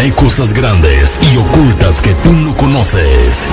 hay cosas grandes y ocultas que tú no conoces.